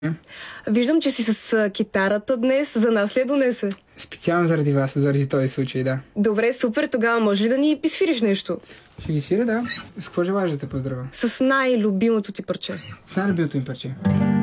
Виждам, че си с китарата днес. За нас ли донесе? Специално заради вас, заради този случай, да. Добре, супер. Тогава може ли да ни свириш нещо? Ще ги свиря, да. С какво желаеш да те поздравя? С най-любимото ти парче. С най-любимото им парче.